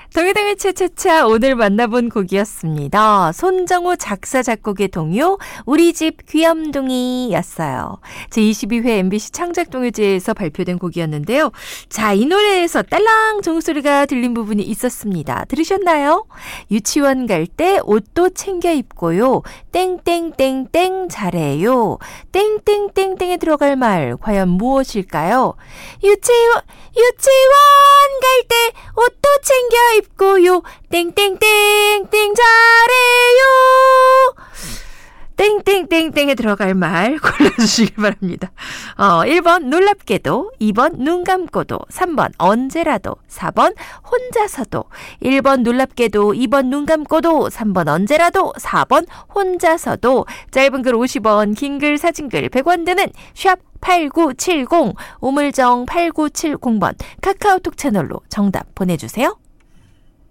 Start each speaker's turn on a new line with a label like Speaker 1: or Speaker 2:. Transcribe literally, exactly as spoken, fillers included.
Speaker 1: 동해동의 차차차 오늘 만나본 곡이었습니다. 손정우 작사 작곡의 동요 우리 집 귀염둥이였어요. 제이십이 회 엠비씨 창작동요제에서 발표된 곡이었는데요. 자, 이 노래에서 딸랑 종소리가 들린 부분이 있었습니다. 들으셨나요? 유치원 갈 때 옷도 챙겨 입고요. 땡땡땡땡 잘해요. 땡땡땡땡에 들어갈 말 과연 무엇일까요? 유치원 유치원 갈 때 옷도 챙겨 입고요. 땡땡땡땡 잘해요. 땡땡땡땡에 들어갈 말 골라주시기 바랍니다. 어, 일 번 놀랍게도, 이 번 눈 감고도, 삼 번 언제라도, 사 번 혼자서도. 일 번 놀랍게도, 이 번 눈 감고도, 삼 번 언제라도, 사 번 혼자서도. 짧은 글 오십 원, 긴 글 사진 글 백 원 드는 샵 팔구칠공, 우물정 팔구칠공 번 카카오톡 채널로 정답 보내주세요.